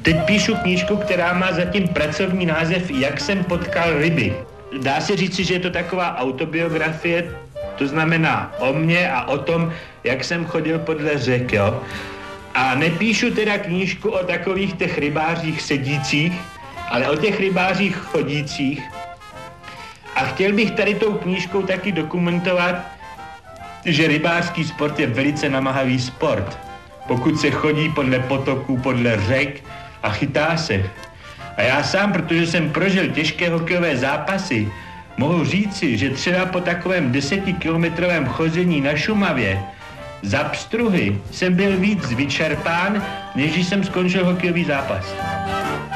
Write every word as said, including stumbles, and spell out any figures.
Teď píšu knížku, která má zatím pracovní název Jak jsem potkal ryby. Dá se říci, že je to taková autobiografie, to znamená o mně a o tom, jak jsem chodil podle řek, jo. A nepíšu teda knížku o takových těch rybářích sedících, ale o těch rybářích chodících. A chtěl bych tady tou knížkou taky dokumentovat, že rybářský sport je velice namáhavý sport. Pokud se chodí podle potoků, podle řek a chytá se. A já sám, protože jsem prožil těžké hokejové zápasy, mohu říci, že třeba po takovém desetikilometrovém chození na Šumavě za pstruhy jsem byl víc vyčerpán, než když jsem skončil hokejový zápas.